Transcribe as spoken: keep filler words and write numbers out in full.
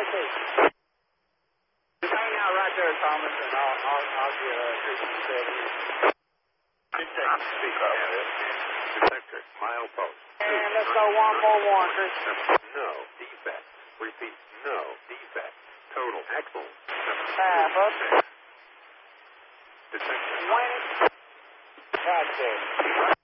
okay. Just hang out right there, Thomas, and I'll, I'll, I'll get a Christian set here. Detect speed. Detector, mile post. And let's go one more one, Chris. No defect. Repeat, no defect. Total axle. Five up. Detector. twenty. Right there.